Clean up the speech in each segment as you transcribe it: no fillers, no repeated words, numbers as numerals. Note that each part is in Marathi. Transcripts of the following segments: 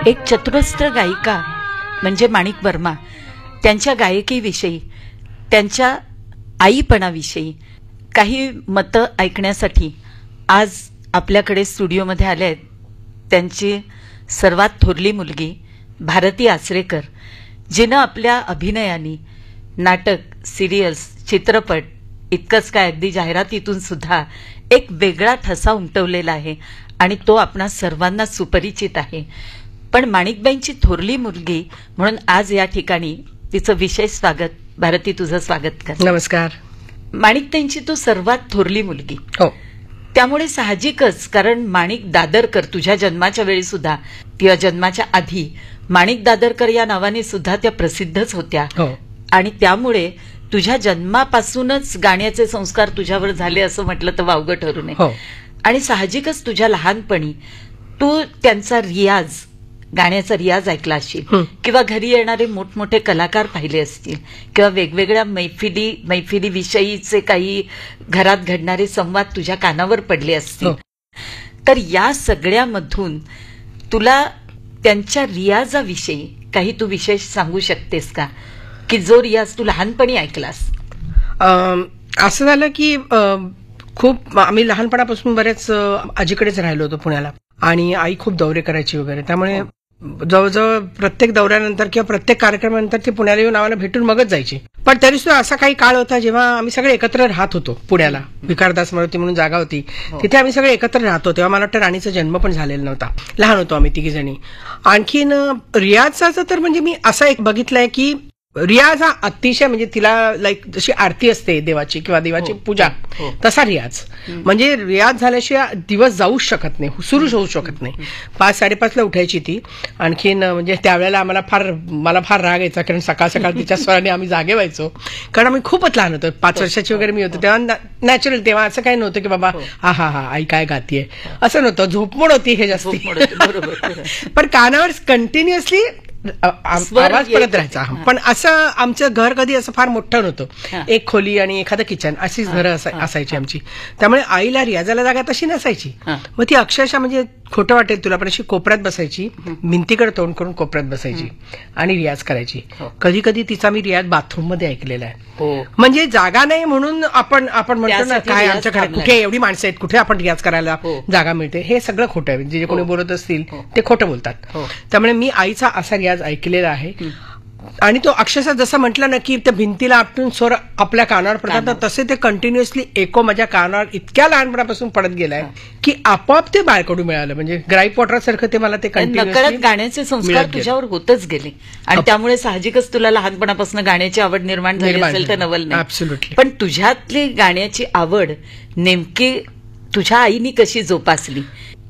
एक चतुरस्र गायिका म्हणजे माणिक वर्मा, त्यांच्या गायकीविषयी, त्यांच्या आईपणाविषयी काही मतं ऐकण्यासाठी आज आपल्याकडे स्टुडिओमध्ये आले आहेत त्यांची सर्वात थोरली मुलगी भारती आचरेकर, जिनं आपल्या अभिनयाने नाटक, सिरियल्स, चित्रपट इतकंच काय अगदी जाहिरातीतून सुद्धा एक वेगळा ठसा उमटवलेला आहे आणि तो आपणा सर्वांना सुपरिचित आहे. पण माणिकबाईंची थोरली मुलगी म्हणून आज या ठिकाणी तिचं विशेष स्वागत. भारती, तुझं स्वागत कर. नमस्कार. माणिकताईंची तू सर्वात थोरली मुलगी, हो, त्यामुळे साहजिकच, कारण माणिक दादरकर तुझ्या जन्माच्या वेळी सुद्धा किंवा जन्माच्या आधी माणिक दादरकर या नावाने सुद्धा त्या प्रसिद्धच होत्या. हो. आणि त्यामुळे तुझ्या जन्मापासूनच गाण्याचे संस्कार तुझ्यावर झाले असं म्हटलं तर वावगं ठरू नये. हो. आणि साहजिकच तुझ्या लहानपणी तू त्यांचा रियाज, गाण्याचा रियाज ऐकला असशील किंवा घरी येणारे मोठमोठे कलाकार पाहिले असतील किंवा वेगवेगळ्या मैफिली विषयीचे काही घरात घडणारे संवाद तुझ्या कानावर पडले असतील. तर या सगळ्यामधून तुला त्यांच्या रियाजाविषयी काही तू विशेष सांगू शकतेस का, की जो रियाज तू लहानपणी ऐकलास? असं झालं की खूप आम्ही लहानपणापासून बरेच आजीकडेच राहिलो होतो पुण्याला, आणि आई खूप दौरे करायची वगैरे, त्यामुळे जवळजवळ प्रत्येक दौऱ्यानंतर किंवा प्रत्येक कार्यक्रमानंतर ती पुण्याला येऊन आम्हाला भेटून मगच जायची. पण तरी सुद्धा असा काही काळ होता जेव्हा आम्ही सगळे एकत्र राहत होतो पुण्याला. विकारदास मारुती म्हणून जागा होती, तिथे आम्ही सगळे एकत्र राहतो. तेव्हा मला वाटतं राणीचा जन्म पण झालेला नव्हता, लहान होतो आम्ही तिघी जणी. आणखीन रियाजचा तर म्हणजे मी असा एक बघितलंय की रियाज हा अतिशय, म्हणजे तिला लाईक जशी आरती असते देवाची किंवा देवाची पूजा, तसा रियाज. म्हणजे रियाज झाल्याशिवाय दिवस जाऊच शकत नाही, सुरूच होऊ शकत नाही. 5-5:30 उठायची ती. आणखीन म्हणजे त्यावेळेला मला फार राग यायचा, कारण सकाळ सकाळ तिच्या स्वराने आम्ही जागे व्हायचो, कारण आम्ही खूपच लहान होतो. 5 वर्षाची वगैरे मी होतो तेव्हा. नॅचरल तेव्हा असं काही नव्हतं की बाबा हा आई काय गातीये, असं नव्हतं. झोपमोड होती हे जास्ती. पण कानावर कंटिन्युअसली आवाज पडत राहायचा. पण असं आमचं घर कधी असं फार मोठं नव्हतं. एक खोली आणि एखादं किचन अशीच घरं असायची आमची. त्यामुळे आईला रियाजाला जागा तशी नसायची. मग ती अक्षरशः, म्हणजे खोटं वाटेल तुला, पण अशी कोपऱ्यात बसायची, भिंतीकडे तोंड करून कोपऱ्यात बसायची आणि रियाज करायची. कधी कधी तिचा मी रियाज बाथरूम मध्ये ऐकलेला आहे. म्हणजे जागा नाही म्हणून आपण म्हणतो ना, काय आमच्याकडे कुठे एवढी माणसं आहेत, कुठे आपण रियाज करायला जागा मिळते. हे सगळं खोटं आहे. जे कोणी बोलत असतील ते खोटं बोलतात. त्यामुळे मी आईचा असा रियाज ऐकलेला आहे. आणि तो अक्षरशः जसं म्हटलं ना की त्या भिंतीला आपटून स्वर आपल्या कानावर पडतात, तसे ते कंटिन्युअसली एको माझ्या कानावर इतक्या लहानपणापासून पडत गेलाय की आपोआप ते बाळकडू मिळालं. म्हणजे ग्राईप वॉटरसारखं ते मला ते नकळत गाण्याचे संस्कार तुझ्यावर होतच गेले आणि त्यामुळे साहजिकच तुला लहानपणापासून गाण्याची आवड निर्माण झाली असेल तर नवल नाही. ऍब्सोल्युटली. पण तुझ्यातली गाण्याची आवड नेमकी तुझ्या आईनी कशी जोपासली?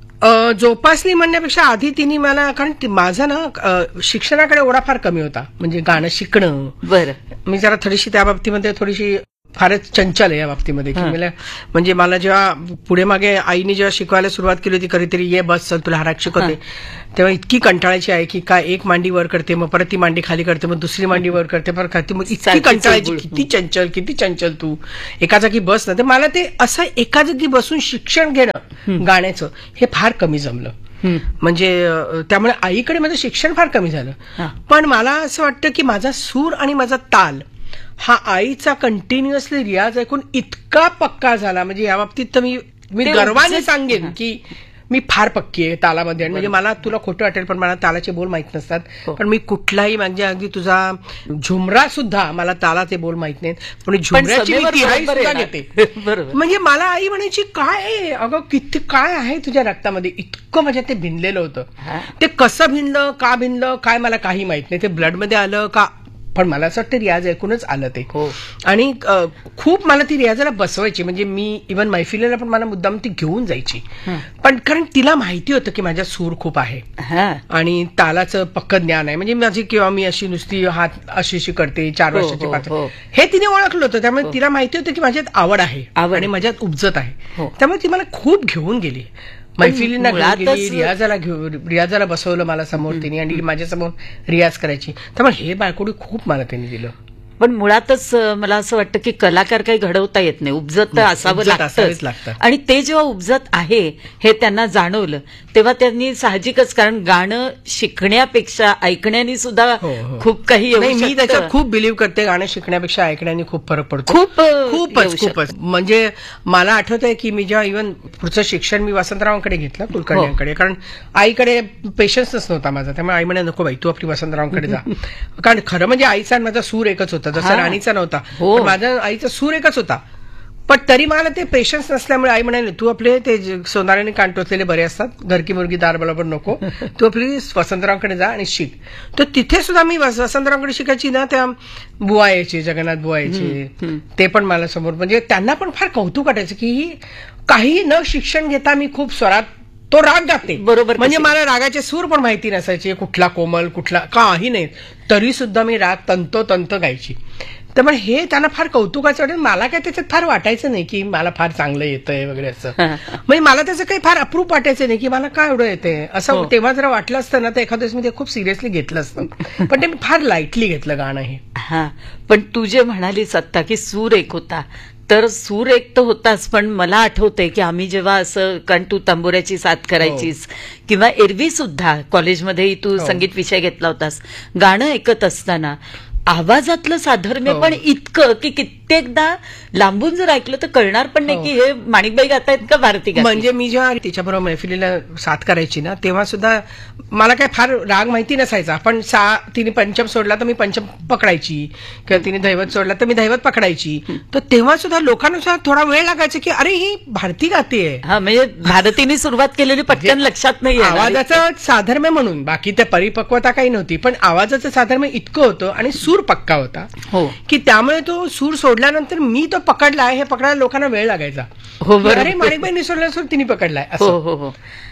जोपासली म्हणण्यापेक्षा आधी तिने मला, कारण माझा ना शिक्षणाकडे ओढा फार कमी होता, म्हणजे गाणं शिकणं. बरं. मी जरा थोडीशी त्या बाबतीमध्ये थोडीशी फारच चंचल आहे या बाबतीमध्ये. की मला म्हणजे मला जेव्हा पुढे मागे आईने जेव्हा शिकवायला सुरुवात केली होती, कधीतरी ये बस चल तुला हाराक शिकवते, तेव्हा इतकी कंटाळायची आहे की काय एक मांडी वर करते, मग परत ती मांडी खाली करते, मग दुसरी मांडी वर करते, परत खाते, मग इतकी कंटाळायची, किती चंचल तू, एका जागी बस ना. तर मला ते असं एका जागी बसून शिक्षण घेणं गाण्याचं हे फार कमी जमलं. म्हणजे त्यामुळे आईकडे माझं शिक्षण फार कमी झालं. पण मला असं वाटतं की माझा सूर आणि माझा ताल हा आईचा कंटिन्युअसली रियाज ऐकून इतका पक्का झाला. म्हणजे या बाबतीत तर मी गर्वाने सांगेन की मी फार पक्की आहे तालामध्ये. म्हणजे मला, तुला खोटं वाटेल पण मला तालाचे बोल माहित नसतात, पण मी कुठलाही, म्हणजे अगदी तुझा झुमरा सुद्धा मला तालाचे बोल माहित नाहीत, पण झुमऱ्याची मी तिहाई सुद्धा घेते. म्हणजे मला आई म्हणायची काय अगं किती काय आहे तुझ्या रक्तामध्ये, इतकं म्हणजे ते भिनलेलं होतं. ते कसं भिनलं, का भिनलं, काय मला काही माहित नाही. ते ब्लडमध्ये आलं का, पण मला असं वाटतं रियाज ऐकूनच आलं ते. आणि खूप मला ती रियाजाला बसवायची. म्हणजे मी इव्हन मैफिलीला पण मला मुद्दाम ती घेऊन जायची, पण कारण तिला माहिती होतं की माझ्या सूर खूप आहे आणि तालाचं पक्क ज्ञान आहे. म्हणजे माझी किंवा मी अशी नुसती हात अशी करते 4 वर्षाची 5, हे तिने ओळखलं होतं. त्यामुळे तिला माहिती होतं की माझ्यात आवड आहे आणि माझ्यात उपजत आहे. त्यामुळे ती मला खूप घेऊन गेली. मैफिलींना गेली, रियाजाला बसवलं मला समोर तिने आणि माझ्यासमोर रियाज करायची. त्यामुळे हे बाळकोडी खूप मला त्यांनी दिलं. पण मुळातच मला असं वाटतं की कलाकार काही घडवता येत नाही, उपजत तर असावं असावेच लागतं. लागतं. आणि ते जेव्हा उपजत आहे हे त्यांना जाणवलं तेव्हा त्यांनी साहजिकच, कारण गाणं शिकण्यापेक्षा ऐकण्याने सुद्धा हो, हो. खूप काही येऊ नाही, मी शकतं. त्याच्यात खूप बिलीव्ह करते. गाणं शिकण्यापेक्षा ऐकण्याने खूप फरक पडतो. खूप येऊ खूपच शकतं. खूपच. म्हणजे मला आठवतंय की मी जेव्हा इव्हन पुढचं शिक्षण मी वसंतरावांकडे घेतलं, कुलकर्ण्यांकडे, कारण आईकडे पेशन्सच नव्हता माझा. त्यामुळे आई म्हणे नको बाई, तू आपली वसंतरावांकडे जा. कारण खरं म्हणजे आईचा आणि माझा सूर एकच होता, जसं हा. राणीचा नव्हता. हो. पण माझ्या आईचा सूर एकच होता. पण तरी मला ते पेशन्स नसल्यामुळे आई म्हणाली, तू आपले ते सोनाराने कान टोचलेले बरे असतात, घरकी मुरगी दार बरोबर नको, तू आपली वसंतरावांकडे जा आणि शिक. तर तिथे सुद्धा मी वसंतरावांकडे शिकायची ना, त्या बुवा यायचे, जगन्नाथ बुवा यायचे, ते पण मला समोर, म्हणजे त्यांना पण फार कौतुक वाटायचं की काही न शिक्षण घेता मी खूप स्वरात तो राग गाते. बरोबर. म्हणजे मला रागाचे सूर पण माहिती नसायचे, कुठला कोमल कुठला काही नाही, तरी सुद्धा मी राग तंतोतंत गायची. त्यामुळे हे त्यांना फार कौतुकाचं वाटेल. मला काय त्याच्यात फार वाटायचं नाही की मला फार चांगलं येतंय वगैरे असं. म्हणजे मला त्याचं काही फार अप्रूप वाटायचं नाही की मला काय एवढं येतंय असं. तेव्हा जरा वाटलं असतं ना तर एखाद्या वेळेस मी ते खूप सिरियसली घेतलं असतं, पण ते मी फार लाईटली घेतलं गाणं हे. हा, पण तू जे म्हणालीस आत्ता की सूर एक होता, तर सूर एक तर होताच, पण मला आठवतंय की आम्ही जेव्हा असं, कारण तू तंबोऱ्याची साथ करायचीस किंवा एरवी सुद्धा कॉलेजमध्येही तू संगीत विषय घेतला होतास, गाणं ऐकत असताना आवाजातलं साधर्म्य पण इतकं की कित्येकदा लांबून जर ऐकलं तर कळणार पण नाही की हे माणिकबाई गातायत का भारती गातायत. म्हणजे मी जेव्हा तिच्याबरोबर मैफिलीला साथ करायची ना, तेव्हा सुद्धा मला काय फार राग माहिती नसायचा. पण तिने पंचम सोडला तर मी पंचम पकडायची, किंवा तिने दैवत सोडला तर मी दैवत पकडायची. तर तेव्हा सुद्धा लोकांना सुद्धा थोडा वेळ लागायचा की अरे ही भारती गातेय. हा, म्हणजे भारतीने सुरुवात केलेली पटकन लक्षात नाही. आवाजाचं साधर्म्य म्हणून, बाकी त्या परिपक्वता काही नव्हती, पण आवाजाचं साधर्म्य इतकं होतं आणि सूर पक्का होता की त्यामुळे तो सूर सोडल्यानंतर मी तो पकडलाय हे पकडायला लोकांना वेळ लागायचा. अरे माणिकबाईंनी सोडला सूर तिने पकडलाय. हो हो हो,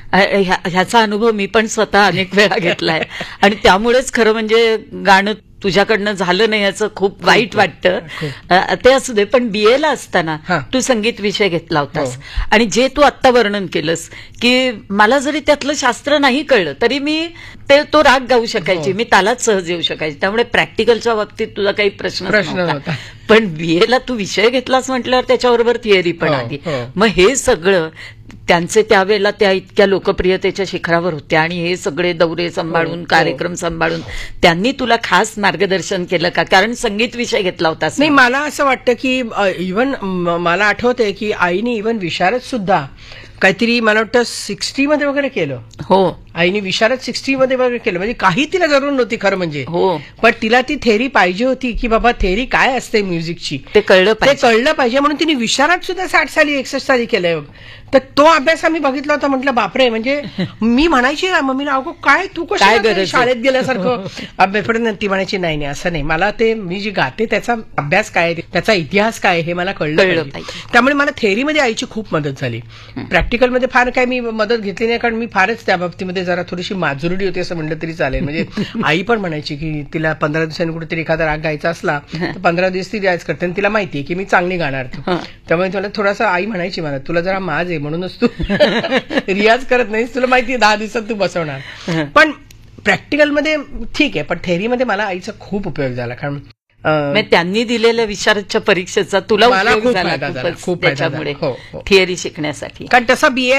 ह्याचा अनुभव मी पण स्वतः अनेक वेळा घेतलाय. आणि त्यामुळेच खरं म्हणजे गाणं तुझ्याकडनं झालं नाही याचं खूप वाईट वाटतं. ते असू दे, पण BA ला असताना तू संगीत विषय घेतला होतास, आणि जे तू आत्ता वर्णन केलंस की मला जरी त्यातलं शास्त्र नाही कळलं तरी मी तो राग गाऊ शकायची, मी तालात सहज येऊ शकायची. त्यामुळे प्रॅक्टिकलच्या बाबतीत तुझा काही प्रश्न नव्हता. पण BA ला तू विषय घेतलास म्हटल्यावर त्याच्याबरोबर थिअरी पण आली. मग हे सगळं त्यांचे त्यावेळेला त्या इतक्या लोकप्रियतेच्या शिखरावर होत्या, आणि हे सगळे दौरे सांभाळून, कार्यक्रम सांभाळून त्यांनी तुला खास मार्गदर्शन केलं का? कारण संगीत विषय घेतला होता. नाही, मला असं वाटतं की इव्हन मला आठवतंय की आईने इव्हन विशारद सुद्धा काहीतरी मला वाटतं 60 मध्ये वगैरे केलं. हो, आईने विशारद 60 मध्ये वगैरे केलं. म्हणजे काही तिला जरूर नव्हती खरं म्हणजे. हो, पण तिला ती थेरी पाहिजे होती की बाबा थेरी काय असते म्युझिकची ते कळलं पाहिजे म्हणून तिने विशारद सुद्धा 60 साली 61 साली केलंय. तर तो अभ्यास आम्ही बघितला होता. म्हटलं बापरे, म्हणजे मी म्हणायची ना मम्मीला, अगो काय तू कशी शाळेत गेल्यासारखं अभ्यास. पण ती म्हणायची नाही नाही असं नाही, मला ते मी जी गाते त्याचा अभ्यास काय, त्याचा इतिहास काय हे मला कळलं पाहिजे. त्यामुळे मला थेरीमध्ये आईची खूप मदत झाली. प्रॅक्टिकलमध्ये फार काय मी मदत घेतली नाही, कारण मी फारच त्या बाबतीमध्ये जरा थोडीशी माजुरडी होती असं म्हणलं तरी चालेल. म्हणजे आई पण म्हणायची की तिला 15 दिवसांनी कुठेतरी एखादा राग गायचा असला तर 15 दिवस ती रियाज करते, आणि तिला माहितीये की मी चांगली गाणार. त्यामुळे तुला थोडासा आई म्हणायची मला, तुला जरा माज आहे म्हणूनच तू रियाज करत नाहीस, तुला माहितीये 10 दिवसात तू बसवणार. पण प्रॅक्टिकलमध्ये ठीक आहे, पण थेरीमध्ये मला आईचा खूप उपयोग झाला. कारण त्यांनी दिलेल्या विशारदच्या परीक्षेचा तुला मला उपयोग खूप झाला फायदा झाला, खूप त्याच्यामुळे थिअरी शिकण्यासाठी. कारण तसा BA